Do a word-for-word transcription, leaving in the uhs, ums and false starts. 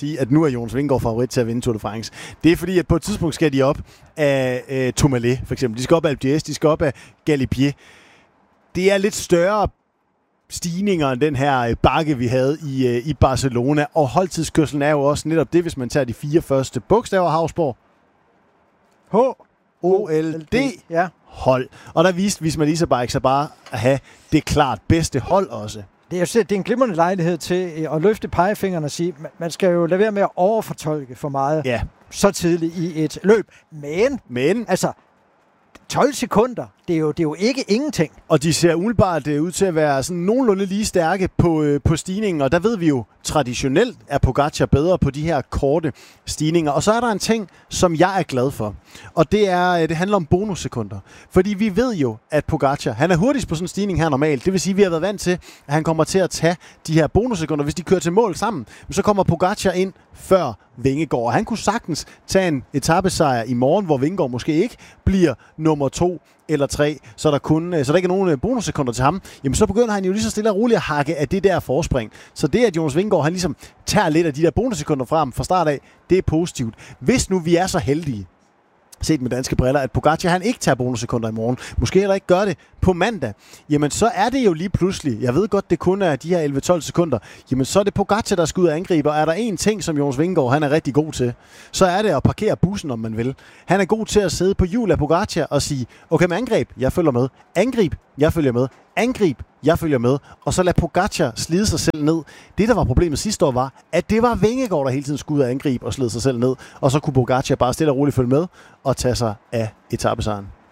sige, at nu er Jonas Vingegaard favorit til at vinde Tour de France. Det er fordi, at på et tidspunkt skal de op af øh, Tourmalet, for eksempel. De skal op af Alpe d'Huez, de skal op af Galibier. Det er lidt større stigninger end den her bakke, vi havde i, øh, i Barcelona. Og holdtidskørselen er jo også netop det, hvis man tager de fire første bogstaver, Hausborg. H. O L D. Ja. Hold. Og der viste Visma Lease Bike så bare at have det klart bedste hold også. Det er, jo, det er en glimrende lejlighed til at løfte pegefingeren og sige, man skal jo lade være med at overfortolke for meget ja. så tidligt i et løb. Men, Men altså, tolv sekunder, det er jo, det er jo ikke ingenting. Og de ser umiddelbart ud til at være sådan nogenlunde lige stærke på, øh, på stigningen, og der ved vi jo, traditionelt er Pogacar bedre på de her korte stigninger. Og så er der en ting, som jeg er glad for, og det er, det handler om bonussekunder. Fordi vi ved jo, at Pogacar, han er hurtigst på sådan en stigning her normalt. Det vil sige, at vi har været vant til, at han kommer til at tage de her bonussekunder. Hvis de kører til mål sammen, så kommer Pogacar ind før Vingegaard. Og han kunne sagtens tage en etapesejr i morgen, hvor Vingegaard måske ikke bliver nummer to eller tre, så der, kun, så der ikke er nogen bonussekunder til ham, jamen så begynder han jo lige så stille og roligt at hakke af det der forspring. Så det, at Jonas Vingegaard, han ligesom tager lidt af de der bonussekunder fra ham fra start af, det er positivt. Hvis nu vi er så heldige, set med danske briller, at Pogacar han ikke tager bonussekunder i morgen, måske heller ikke gør det på mandag, jamen så er det jo lige pludselig, jeg ved godt, det kun er de her elleve tolv sekunder, jamen så er det Pogacar, der skal ud og angribe, og er der en ting, som Jonas Vingegaard han er rigtig god til, så er det at parkere bussen, om man vil. Han er god til at sidde på hjul af Pogacar og sige, okay, med angreb, jeg følger med. Angrib, jeg følger med. Angrib, jeg følger med. Og så lad Pogacar slide sig selv ned. Det, der var problemet sidste år, var, at det var Vingegaard, der hele tiden skulle ud og angribe og slide sig selv ned. Og så kunne Pogacar bare stille og roligt følge med og tage sig af etapesejren.